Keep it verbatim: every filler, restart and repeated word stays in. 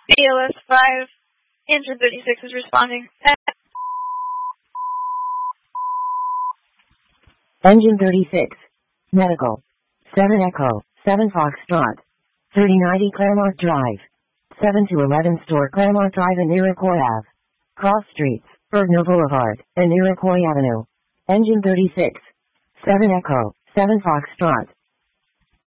B L S five, engine thirty-six is responding. Engine thirty-six. Medical. seven Echo, seven Foxtrot. thirty ninety Claremont Drive. seven to eleven Store Claremont Drive and Iroquois Avenue. Cross Streets, Bergner Boulevard, and Iroquois Avenue. Engine thirty-six. seven Echo, seven Foxtrot.